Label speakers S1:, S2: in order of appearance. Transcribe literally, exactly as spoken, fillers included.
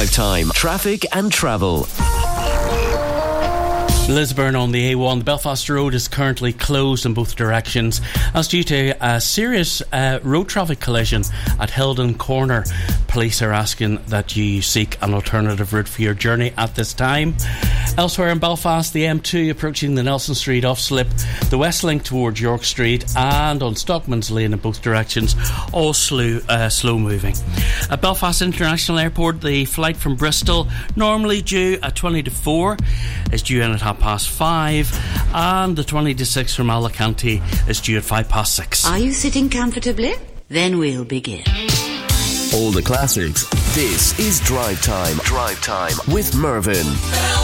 S1: Drive Time, traffic and travel.
S2: Lisburn on the A one. The Belfast Road is currently closed in both directions as due to a serious uh, road traffic collision at Hildon Corner. Police are asking that you seek an alternative route for your journey at this time. Elsewhere in Belfast, the M two approaching the Nelson Street off slip, the West Link towards York Street, and on Stockman's Lane in both directions, all slow, uh, slow moving. At Belfast International Airport, the flight from Bristol, normally due at twenty to four, is due in at half past five, and the twenty to six from Alicante is due at five past six.
S3: Are you sitting comfortably? Then we'll begin.
S1: All the classics. This is Drive Time. Drive Time with Mervyn.